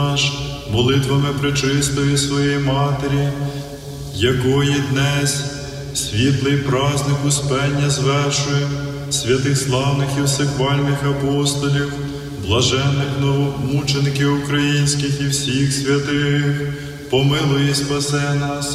наш, молитвами пречистої своєї Матері, якої днес світлий праздник Успення звершує, святих славних і всехвальних апостолів, блаженних новомучеників українських і всіх святих, помилуй і спасе нас,